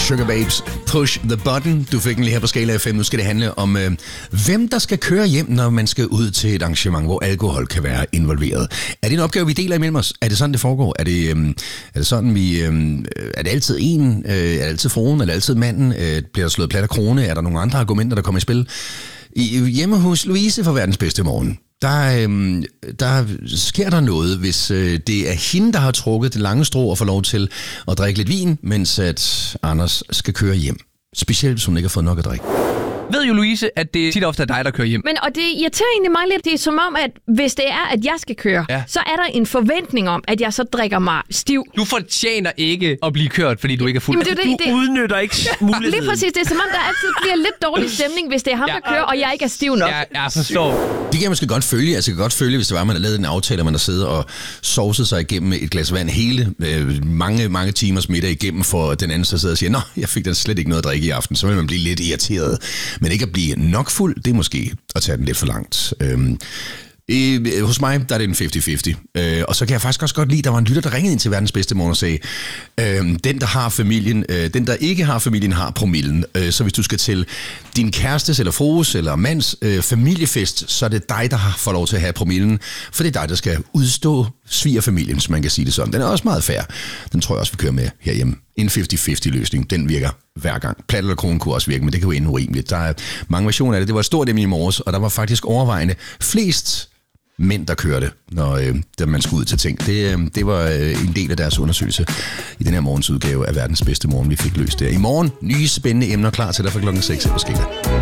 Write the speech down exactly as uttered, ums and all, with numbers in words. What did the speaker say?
Sugar Babes, Push the Button. Du fik den lige her på Skala F M. Nu skal det handle om, øh, hvem der skal køre hjem, når man skal ud til et arrangement, hvor alkohol kan være involveret. Er det en opgave, vi deler imellem os? Er det sådan, det foregår? Er det, øh, er det sådan, vi... Øh, er det altid en? Øh, er det altid fruen? Er det altid manden? Øh, bliver der slået plat af krone? Er der nogle andre argumenter, der kommer i spil? I, hjemme hos Louise for verdens bedste morgen, Der, øhm, der sker der noget, hvis øh, det er hende, der har trukket det lange strå og får lov til at drikke lidt vin, mens at Anders skal køre hjem. Specielt, hvis hun ikke har fået nok at drikke. Ved jo, Louise, at det tit ofte er dig, der kører hjem. Men, og det irriterer egentlig mig lidt. Det er som om, at hvis det er, at jeg skal køre, ja. så er der en forventning om, at jeg så drikker mig stiv. Du fortjener ikke at blive kørt, fordi du ikke er fuld. Jamen, det, det, du det, udnytter ikke muligheden. Lige præcis. Det er som om, der altid bliver lidt dårlig stemning, hvis det er ham, ja, der kører, og jeg ikke er stiv nok. Ja, jeg forstår. Det kan jeg måske godt følge. Altså, jeg kan godt følge, hvis det var, at man har lavet en aftale, og man har siddet og sovset sig igennem et glas vand hele øh, mange, mange timers middag igennem, for den anden så sidder og siger, nå, jeg fik da slet ikke noget at drikke i aften. Så vil man blive lidt irriteret. Men ikke at blive nok fuld, det er måske at tage den lidt for langt. Øhm, øh, hos mig, der er det en halvtreds halvtreds. Øh, og så kan jeg faktisk også godt lide, der var en lytter, der ringede ind til verdens bedste morgen og sagde, øh, den, der har familien, øh, den, der ikke har familien, har promillen. Øh, så hvis du skal til din kærestes eller frues eller mands øh, familiefest, så er det dig, der har fået lov til at have promillen, for det er dig, der skal udstå svigerfamilien, som man kan sige det sådan. Den er også meget fair. Den tror jeg også, vi kører med herhjemme. En halvtreds halvtreds løsning, den virker hver gang. Plat eller krone kunne også virke, men det kan jo ende urimeligt. Der er mange versioner af det. Det var et stort emne i morges, og der var faktisk overvejende flest mænd, der kørte, når øh, der man skulle ud til ting. Det, øh, det var øh, en del af deres undersøgelse i den her morgens udgave af verdens bedste morgen, vi fik løst der. I morgen, nye spændende emner klar til dig fra klokken seks på Skala.